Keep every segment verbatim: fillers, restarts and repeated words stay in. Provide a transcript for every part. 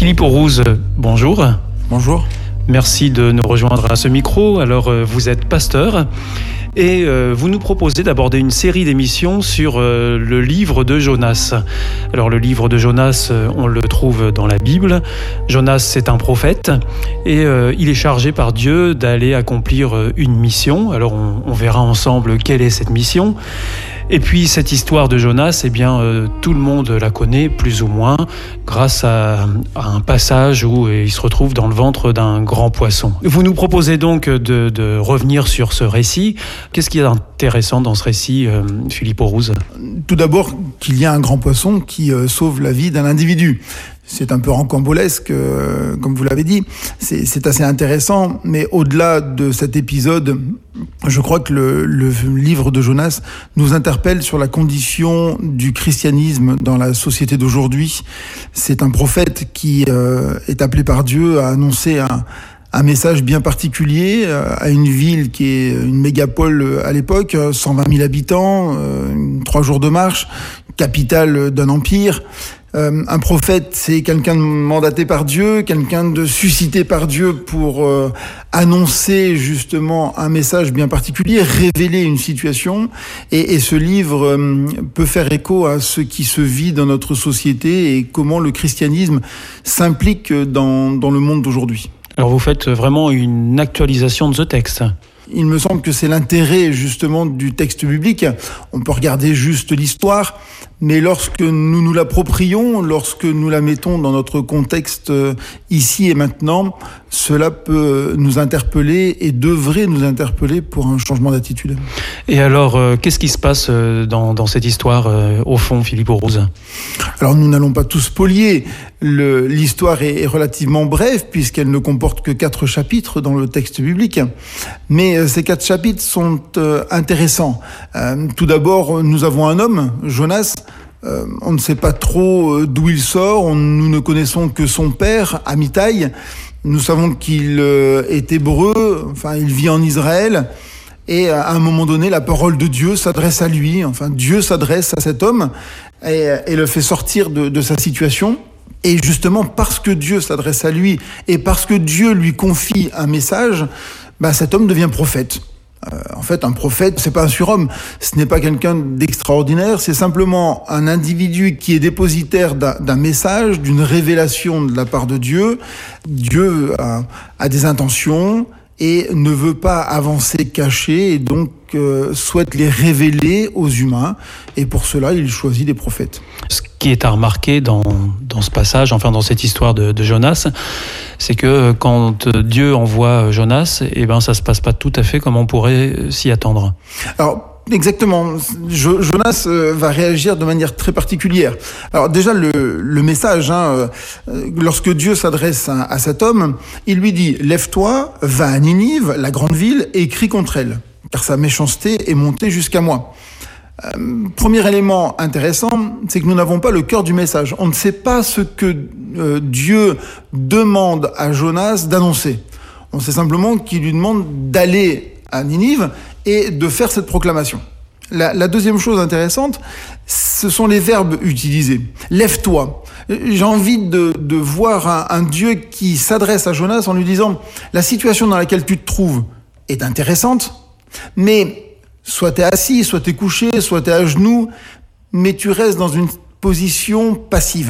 Philippe Aurouze, bonjour. Bonjour. Merci de nous rejoindre à ce micro. Alors, vous êtes pasteur et euh, vous nous proposez d'aborder une série d'émissions sur euh, le livre de Jonas. Alors, le livre de Jonas, euh, on le trouve dans la Bible. Jonas, c'est un prophète et euh, il est chargé par Dieu d'aller accomplir euh, une mission. Alors, on, on verra ensemble quelle est cette mission. Et puis cette histoire de Jonas, eh bien, euh, tout le monde la connaît plus ou moins grâce à, à un passage où il se retrouve dans le ventre d'un grand poisson. Vous nous proposez donc de, de revenir sur ce récit. Qu'est-ce qui est intéressant dans ce récit, euh, Philippe Aurouze ? Tout d'abord, qu'il y a un grand poisson qui euh, sauve la vie d'un individu. C'est un peu rocambolesque, euh, comme vous l'avez dit. C'est, c'est assez intéressant, mais au-delà de cet épisode, je crois que le, le livre de Jonas nous interpelle sur la condition du christianisme dans la société d'aujourd'hui. C'est un prophète qui euh, est appelé par Dieu à annoncer un, un message bien particulier euh, à une ville qui est une mégapole à l'époque, cent vingt mille habitants, euh, trois jours de marche, capitale d'un empire. Euh, un prophète, c'est quelqu'un de mandaté par Dieu, quelqu'un de suscité par Dieu pour euh, annoncer justement un message bien particulier, révéler une situation. Et, et ce livre euh, peut faire écho à ce qui se vit dans notre société et comment le christianisme s'implique dans, dans le monde d'aujourd'hui. Alors vous faites vraiment une actualisation de ce texte. Il me semble que c'est l'intérêt justement du texte biblique. On peut regarder juste l'histoire, mais lorsque nous nous l'approprions, lorsque nous la mettons dans notre contexte ici et maintenant, cela peut nous interpeller et devrait nous interpeller pour un changement d'attitude. Et alors, euh, qu'est-ce qui se passe dans, dans cette histoire, euh, au fond, Philippe Aurouze ? Alors, nous n'allons pas tout spolier. Le, l'histoire est, est relativement brève, puisqu'elle ne comporte que quatre chapitres dans le texte biblique. Mais euh, ces quatre chapitres sont euh, intéressants. Euh, tout d'abord, nous avons un homme, Jonas. Euh, on ne sait pas trop d'où il sort. On, nous ne connaissons que son père, Amittai. Nous savons qu'il euh, est hébreu, enfin il vit en Israël, et à un moment donné, la parole de Dieu s'adresse à lui, enfin Dieu s'adresse à cet homme et, et le fait sortir de, de sa situation. Et justement, parce que Dieu s'adresse à lui et parce que Dieu lui confie un message, bah, cet homme devient prophète. Euh, en fait, un prophète, c'est pas un surhomme, ce n'est pas quelqu'un d'extraordinaire, c'est simplement un individu qui est dépositaire d'un, d'un message, d'une révélation de la part de Dieu. Dieu a, a des intentions et ne veut pas avancer caché et donc euh, souhaite les révéler aux humains. Et pour cela, il choisit des prophètes. Ce qui est à remarquer dans, dans ce passage, enfin dans cette histoire de, de Jonas, c'est que quand Dieu envoie Jonas, eh ben ça se passe pas tout à fait comme on pourrait s'y attendre. Alors, exactement. Jo- Jonas euh, va réagir de manière très particulière. Alors déjà, le, le message, hein, euh, lorsque Dieu s'adresse à, à cet homme, il lui dit « Lève-toi, va à Ninive, la grande ville, et crie contre elle, car sa méchanceté est montée jusqu'à moi. » Euh, premier élément intéressant, c'est que nous n'avons pas le cœur du message. On ne sait pas ce que euh, Dieu demande à Jonas d'annoncer. On sait simplement qu'il lui demande d'aller à Ninive et de faire cette proclamation. La, la deuxième chose intéressante, ce sont les verbes utilisés. Lève-toi. J'ai envie de, de voir un, un Dieu qui s'adresse à Jonas en lui disant « La situation dans laquelle tu te trouves est intéressante, mais soit t'es assis, soit t'es couché, soit t'es à genoux, mais tu restes dans une position passive.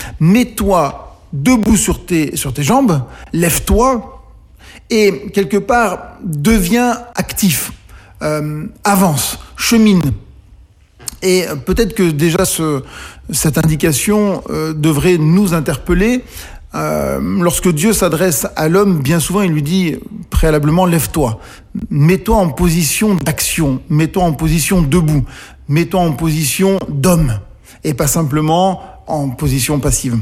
Mets-toi debout sur tes, sur tes jambes, lève-toi et quelque part deviens actif, euh, avance, chemine. » Et peut-être que déjà ce, cette indication euh, devrait nous interpeller. Euh, lorsque Dieu s'adresse à l'homme, bien souvent il lui dit préalablement « lève-toi ». Mets-toi en position d'action, mets-toi en position debout, mets-toi en position d'homme et pas simplement en position passive.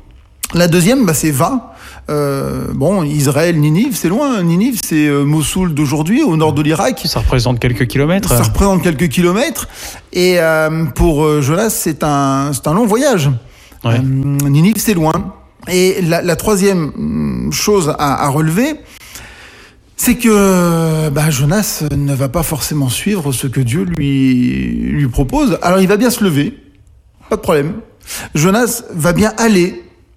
La deuxième, bah, c'est va. Euh, bon, Israël, Ninive, c'est loin. Ninive, c'est euh, Mossoul d'aujourd'hui, au nord de l'Irak. Ça représente quelques kilomètres. Ça représente quelques kilomètres. Et euh, pour euh, Jonas, c'est un, c'est un long voyage. Ouais. Euh, Ninive, c'est loin. Et la, la troisième chose à, à relever, c'est que bah, Jonas ne va pas forcément suivre ce que Dieu lui, lui propose. Alors il va bien se lever, pas de problème. Jonas va bien aller,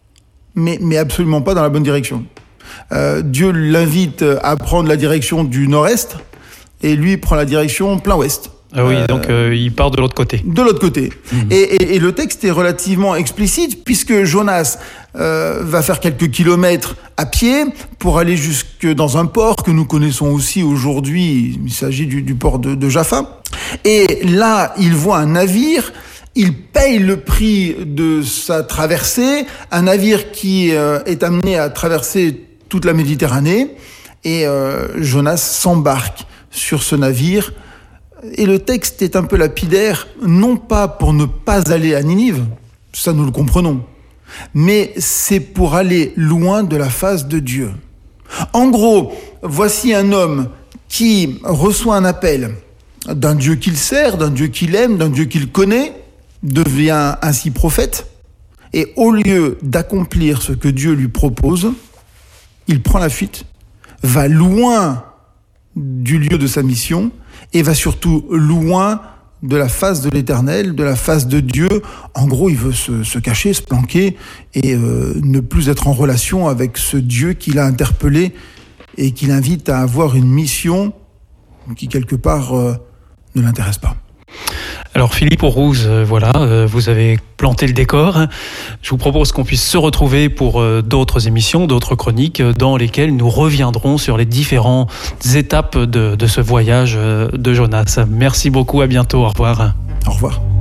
mais, mais absolument pas dans la bonne direction. Euh, Dieu l'invite à prendre la direction du nord-est, et lui prend la direction plein ouest. Ah oui, euh, donc euh, il part de l'autre côté. De l'autre côté. Mmh. Et, et, et le texte est relativement explicite, puisque Jonas euh, va faire quelques kilomètres à pied pour aller jusque dans un port que nous connaissons aussi aujourd'hui. Il s'agit du, du port de, de Jaffa. Et là, il voit un navire. Il paye le prix de sa traversée, un navire qui euh, est amené à traverser toute la Méditerranée. Et euh, Jonas s'embarque sur ce navire. Et le texte est un peu lapidaire, non pas pour ne pas aller à Ninive, ça nous le comprenons, mais c'est pour aller loin de la face de Dieu. En gros, voici un homme qui reçoit un appel d'un Dieu qu'il sert, d'un Dieu qu'il aime, d'un Dieu qu'il connaît, devient ainsi prophète, et au lieu d'accomplir ce que Dieu lui propose, il prend la fuite, va loin du lieu de sa mission, et va surtout loin de la face de l'Éternel, de la face de Dieu. En gros, il veut se, se cacher, se planquer et euh, ne plus être en relation avec ce Dieu qui l'a interpellé et qui l'invite à avoir une mission qui, quelque part, euh, ne l'intéresse pas. Alors Philippe Aurouze, euh, voilà, euh, vous avez planté le décor. Je vous propose qu'on puisse se retrouver pour euh, d'autres émissions, d'autres chroniques euh, dans lesquelles nous reviendrons sur les différentes étapes de, de ce voyage euh, de Jonas. Merci beaucoup, à bientôt, au revoir. Au revoir.